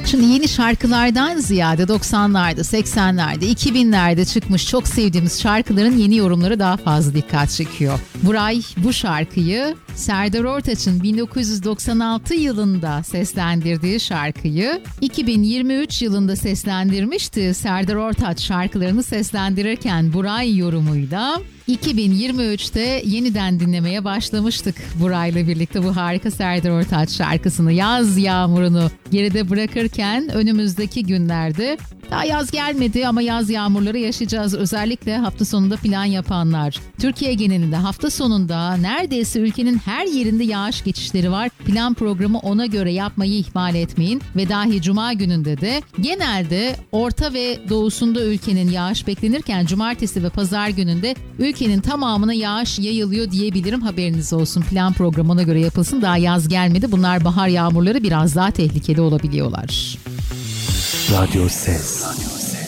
Şimdi yeni şarkılardan ziyade 90'larda, 80'lerde, 2000'lerde çıkmış çok sevdiğimiz şarkıların yeni yorumları daha fazla dikkat çekiyor. Buray bu şarkıyı Serdar Ortaç'ın 1996 yılında seslendirdiği şarkıyı 2023 yılında seslendirmişti. Serdar Ortaç şarkılarını seslendirirken Buray yorumuyla 2023'te yeniden dinlemeye başlamıştık Buray'la birlikte bu harika Serdar Ortaç şarkısını. Yaz yağmurunu geride bırakırken önümüzdeki günlerde daha yaz gelmedi ama yaz yağmurları yaşayacağız. Özellikle hafta sonunda plan yapanlar. Türkiye genelinde hafta sonunda neredeyse ülkenin her yerinde yağış geçişleri var. Plan programı ona göre yapmayı ihmal etmeyin. Ve dahi cuma gününde de genelde orta ve doğusunda ülkenin yağış beklenirken cumartesi ve pazar gününde ülkenin tamamına yağış yayılıyor diyebilirim. Haberiniz olsun. Plan programı ona göre yapılsın. Daha yaz gelmedi. Bunlar bahar yağmurları biraz daha tehlikeli olabiliyorlar. Radyo Ses.